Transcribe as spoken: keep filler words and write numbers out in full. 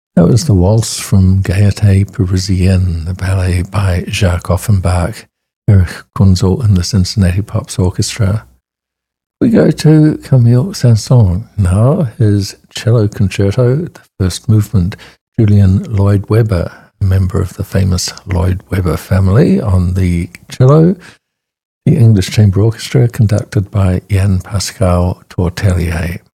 That was the waltz from Gaieté Parisienne, the ballet by Jacques Offenbach, Erich Kunzel and the Cincinnati Pops Orchestra. We go to Camille Saint-Saëns now, his cello concerto, the first movement, Julian Lloyd Webber, a member of the famous Lloyd Webber family, on the cello, the English Chamber Orchestra conducted by Yann Pascal Tortelier.